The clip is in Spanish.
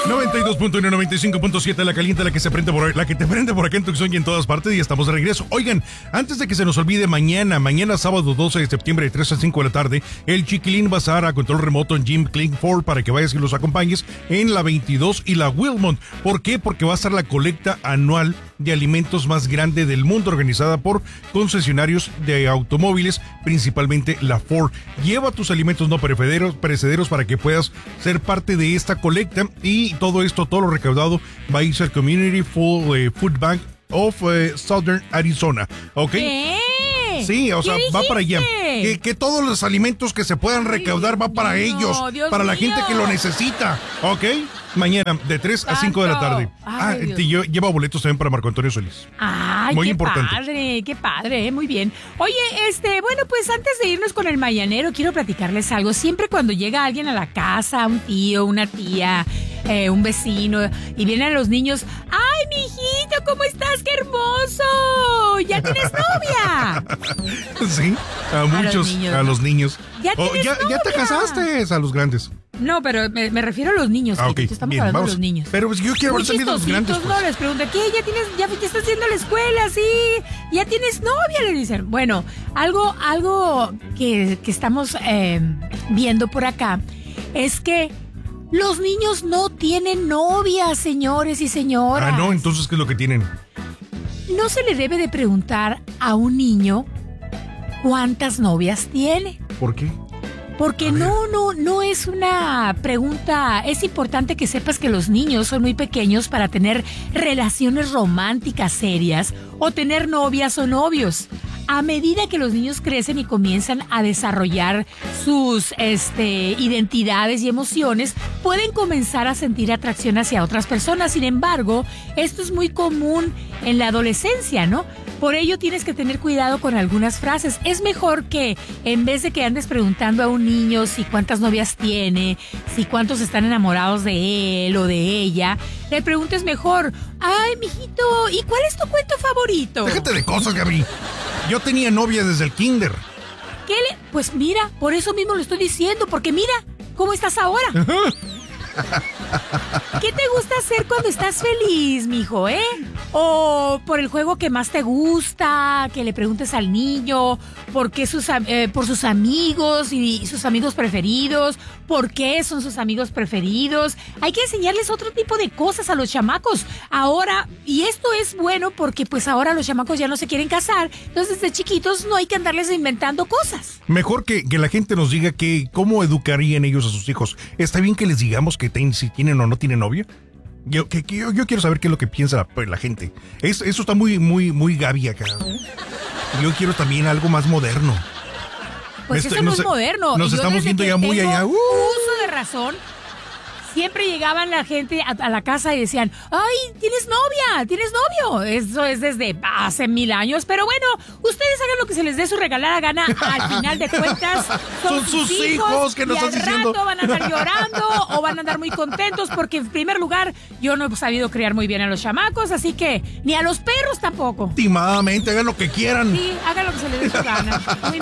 92.1, 95.7, la caliente, la que se prende por, la que te prende por acá en Tucson y en todas partes, y estamos de regreso. Oigan, antes de que se nos olvide, mañana sábado 12 de septiembre de 3 a 5 de la tarde, el Chiquilín Bazar a control remoto en Jim Clinkford para que vayas y los acompañes en la 22 y la Wilmont. ¿Por qué? Porque va a ser la colecta anual de alimentos más grande del mundo, organizada por concesionarios de automóviles, principalmente la Ford. Lleva tus alimentos no perecederos para que puedas ser parte de esta colecta, y todo lo recaudado va a irse al Community Food Bank of Southern Arizona. ¿Ok? ¿Qué? Sí, o sea, va para allá. Que todos los alimentos que se puedan recaudar va para ellos, para la gente que lo necesita. ¿Ok? Mañana, de 3 a 5 de la tarde. Lleva boletos también para Marco Antonio Solís. Ay, muy qué importante. Qué padre, muy bien. Oye, bueno, pues antes de irnos con el mañanero, quiero platicarles algo. Siempre cuando llega alguien a la casa, un tío, una tía, un vecino, y vienen los niños, ¡ay, mijito, cómo estás, qué hermoso! ¿Ya tienes novia? Sí, a los niños. ¿Ya tienes novia? Ya te casaste, a los grandes. No, pero me refiero a los niños. Okay, estamos bien, hablando vamos. de los niños. Pero pues, yo quiero hablar también de los grandes. Pues. No, les pregunto, ¿qué? ¿Ya estás yendo a la escuela? Sí, ¿ya tienes novia? Le dicen. Bueno, algo que estamos viendo por acá es que los niños no tienen novia, señores y señoras. No, entonces, ¿qué es lo que tienen? No se le debe de preguntar a un niño cuántas novias tiene. ¿Por qué? Porque no es una pregunta. Es importante que sepas que los niños son muy pequeños para tener relaciones románticas serias o tener novias o novios. A medida que los niños crecen y comienzan a desarrollar sus identidades y emociones, pueden comenzar a sentir atracción hacia otras personas. Sin embargo, esto es muy común en la adolescencia, ¿no? Por ello tienes que tener cuidado con algunas frases. Es mejor que en vez de que andes preguntando a un niño si cuántas novias tiene, si cuántos están enamorados de él o de ella, le preguntes mejor, ay, mijito, ¿y cuál es tu cuento favorito? Déjate de cosas, Gaby. Yo tenía novia desde el kinder. Pues mira, por eso mismo lo estoy diciendo, porque mira, ¿cómo estás ahora? ¿Qué te gusta hacer cuando estás feliz, mijo, O por el juego que más te gusta, que le preguntes al niño por sus amigos y sus amigos preferidos, por qué son sus amigos preferidos. Hay que enseñarles otro tipo de cosas a los chamacos ahora, y esto es bueno porque pues ahora los chamacos ya no se quieren casar, entonces desde chiquitos no hay que andarles inventando cosas. Mejor que la gente nos diga cómo educarían ellos a sus hijos. ¿Está bien que les digamos si tienen o no tienen novia? Yo quiero saber qué es lo que piensa la gente. Eso está muy, muy, muy Gaby acá. Yo quiero también algo más moderno. Pues eso no es moderno. Nos estamos viendo ya muy allá. Uso de razón. Siempre llegaban la gente a la casa y decían, ay, ¿tienes novia? ¿Tienes novio? Eso es desde hace 1000 años. Pero bueno, ustedes hagan lo que se les dé su regalada gana. Al final de cuentas, son sus hijos que nos están diciendo. Al rato van a andar llorando o van a andar muy contentos porque, en primer lugar, yo no he sabido criar muy bien a los chamacos, así que ni a los perros tampoco. Últimamente, hagan lo que quieran. Sí, hagan lo que se les dé su gana.